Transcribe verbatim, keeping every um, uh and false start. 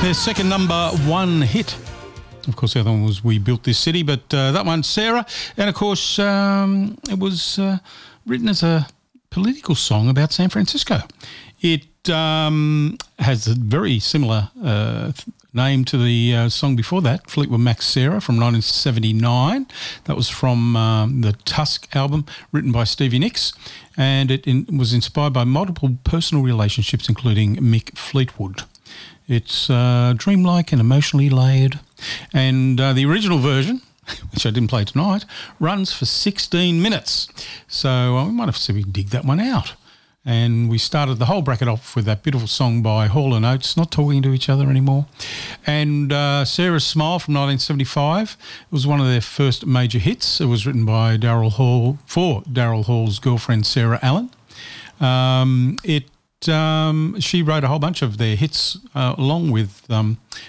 Their second number one hit. Of course, the other one was We Built This City, but uh, that one, Sarah. And, of course, um, it was uh, written as a political song about San Francisco. It um, has a very similar uh, name to the uh, song before that, Fleetwood Mac's Sarah from nineteen seventy-nine. That was from um, the Tusk album, written by Stevie Nicks, and it in, was inspired by multiple personal relationships, including Mick Fleetwood. It's uh, dreamlike and emotionally layered, and uh, the original version, which I didn't play tonight, runs for sixteen minutes. So uh, we might have to see if we can dig that one out. And we started the whole bracket off with that beautiful song by Hall and Oates, Not Talking to Each Other Anymore. And uh, Sarah's Smile from nineteen seventy-five was one of their first major hits. It was written by Daryl Hall for Daryl Hall's girlfriend, Sarah Allen. Um, it Um, she wrote a whole bunch of their hits uh, along with um,